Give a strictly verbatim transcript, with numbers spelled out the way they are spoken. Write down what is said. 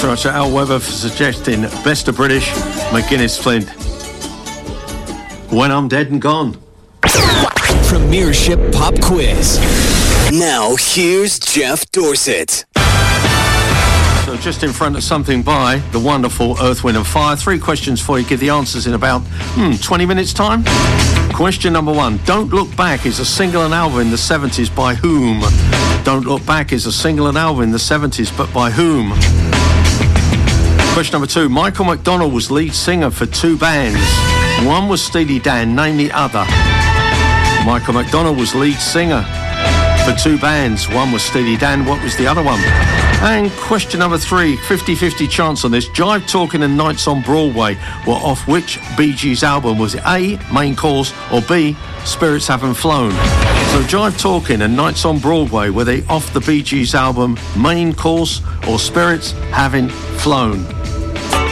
very much to Al Weber for suggesting Best of British, McGuinness Flint. When I'm Dead and Gone. Premiership Pop Quiz. Now, here's Jeff Dorset. So just in front of Something by the wonderful Earth, Wind and Fire. Three questions for you. Give the answers in about hmm, twenty minutes time. Question number one. Don't Look Back is a single and album in the seventies by whom? Don't Look Back is a single and album in the seventies, but by whom? Question number two. Michael McDonald was lead singer for two bands. One was Steely Dan, name the other. Michael McDonald was lead singer for two bands. One was Steely Dan, what was the other one? And question number three, fifty-fifty chance on this. Jive Talking and Nights on Broadway were off which Bee Gees album? Was it A, Main Course, or B, Spirits Haven't Flown? So Jive Talking and Nights on Broadway, were they off the Bee Gees album Main Course or Spirits Haven't Flown?